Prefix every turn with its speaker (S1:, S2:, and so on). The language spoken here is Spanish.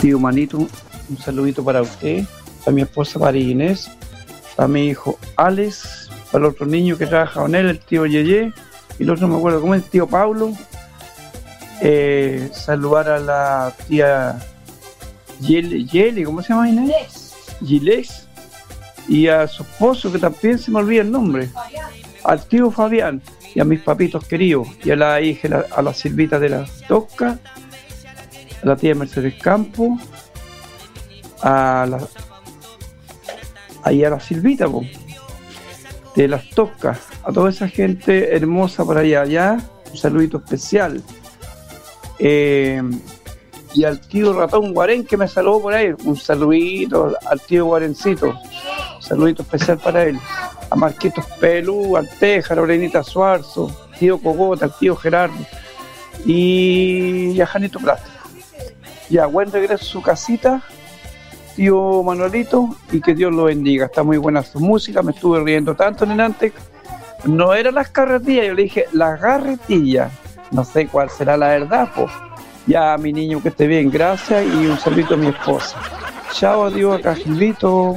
S1: Tío Manito, un saludito para usted, para mi esposa María Inés, para mi hijo Alex, para el otro niño que trabaja con él, el tío Yeye, y el otro no me acuerdo cómo es, el tío Pablo. Saludar a la tía Yeli, ¿cómo se llama Inés? Giles. Y a su esposo, que también se me olvida el nombre, al tío Fabián, y a mis papitos queridos, y a la hija, a la Silvita de la Tosca, a la tía Mercedes Campo, a la Silvita, po, de las Toscas, a toda esa gente hermosa por allá, un saludito especial. Y al tío Ratón Guarén, que me saludó por ahí, un saludito al tío Guarencito, un saludito especial para él. A Marquitos Pelú, al Teja, a Lorenita Suarzo, tío Cogota, al tío Gerardo y a Janito Plata. Ya, buen regreso a su casita, tío Manuelito, y que Dios lo bendiga. Está muy buena su música, me estuve riendo tanto en antes. No eran las carretillas, yo le dije las garretillas. No sé cuál será la verdad, pues. Ya, mi niño, que esté bien, gracias, y un saludito a mi esposa. Chao, adiós, acá Gilito.